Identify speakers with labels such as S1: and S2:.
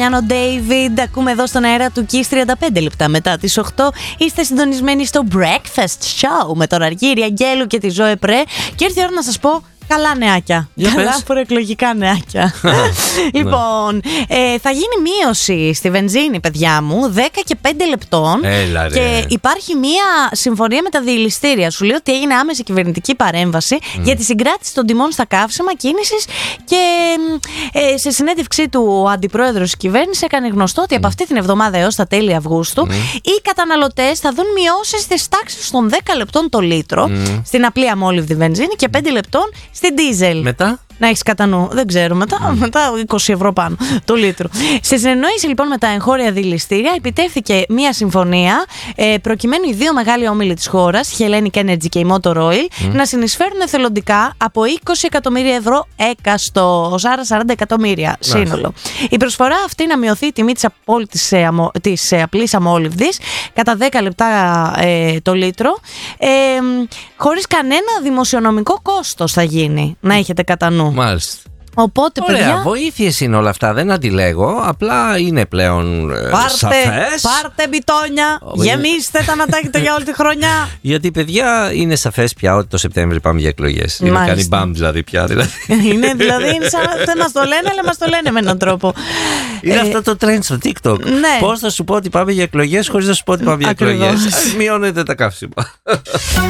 S1: Γιάννο Ντέιβιντ, ακούμε εδώ στον αέρα του Kiss 35 λεπτά μετά τις 8. Είστε συντονισμένοι στο Breakfast Show με τον Αργύρη Αγγέλου και τη Ζωέ Πρέ. Και ήρθε η ώρα να σας πω καλά νεάκια. Καλά προεκλογικά νεάκια. Λοιπόν, θα γίνει μείωση στη βενζίνη, παιδιά μου, 10 και 5 λεπτών. Και υπάρχει μία συμφωνία με τα διελιστήρια. Σου λέει ότι έγινε άμεση κυβερνητική παρέμβαση για τη συγκράτηση των τιμών στα καύσιμα κίνησης. Και σε συνέντευξή του, ο αντιπρόεδρος της κυβέρνησης έκανε γνωστό ότι από αυτή την εβδομάδα έως τα τέλη Αυγούστου οι καταναλωτές θα δουν μειώσεις στις τάξεις των 10 λεπτών το λίτρο στην απλή αμόλυβδη βενζίνη και 5 λεπτών στην ντίζελ.
S2: Μετά.
S1: Να έχεις κατά νου. Δεν ξέρω. Μετά 20 ευρώ πάνω το λίτρο. Σε συνεννόηση λοιπόν με τα εγχώρια διελιστήρια, επιτεύχθηκε μία συμφωνία προκειμένου οι δύο μεγάλοι όμιλοι της χώρας, η Hellenic Energy και η Motor Oil, να συνεισφέρουν εθελοντικά από 20 εκατομμύρια ευρώ έκαστος, άρα 40 εκατομμύρια σύνολο. Η προσφορά αυτή να μειωθεί η τιμή της απλής αμόλυβδης κατά 10 λεπτά το λίτρο, χωρίς κανένα δημοσιονομικό κόστος θα γίνει, να έχετε κατά νου.
S2: Μάλιστα.
S1: Οπότε,
S2: ωραία,
S1: παιδιά,
S2: βοήθειες είναι όλα αυτά, δεν αντιλέγω. Απλά είναι πλέον σαφές.
S1: Πάρτε μπιτόνια, γεμίστε τα να τα έχετε για όλη τη χρονιά.
S2: Γιατί, παιδιά, είναι σαφές πια ότι το Σεπτέμβρη πάμε για εκλογές. Είναι κάνει μπαμ δηλαδή πια.
S1: Είναι σαν δεν μας το λένε, αλλά μας το λένε με έναν τρόπο.
S2: Είναι αυτό το trend στο TikTok.
S1: Ναι.
S2: Πώς θα σου πω ότι πάμε για εκλογές χωρίς να σου πω ότι πάμε για εκλογές. Μειώνεται τα καύσιμα.